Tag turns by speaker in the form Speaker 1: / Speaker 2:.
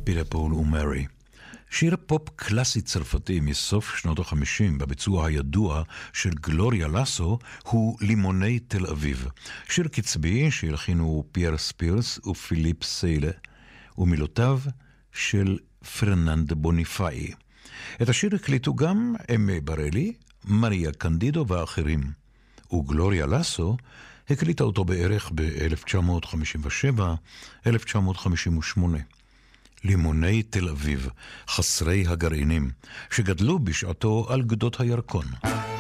Speaker 1: פיטר פול ומרי. שיר פופ קלאסי צרפתי מסוף שנות ה-50 בביצוע הידוע של גלוריה לסו הוא לימוני תל אביב. שיר קצבי שהלחינו פייר ספירס ופיליפ סיילה ומילותיו של פרננד בוניפאי. את השיר הקליטו גם אמי ברלי, מריה קנדידו ואחרים. וגלוריה לסו הקליטה אותו בערך ב-1957-1958. לימוני תל אביב, חסרי הגרעינים, שגדלו בשעתו על גדות הירקון.